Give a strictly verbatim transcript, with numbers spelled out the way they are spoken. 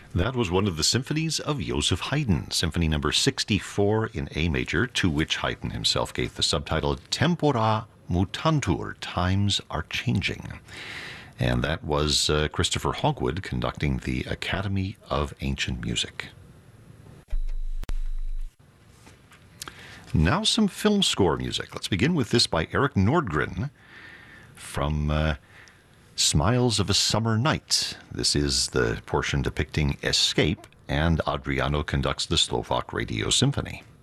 That was one of the symphonies of Joseph Haydn, Symphony Number sixty-four in A major, to which Haydn himself gave the subtitle Tempora Mutantur, Times Are Changing. And that was uh, Christopher Hogwood conducting the Academy of Ancient Music. Now some film score music. Let's begin with this by Eric Nordgren from uh, Smiles of a Summer Night. This is the portion depicting escape, and Adriano conducts the Slovak Radio Symphony.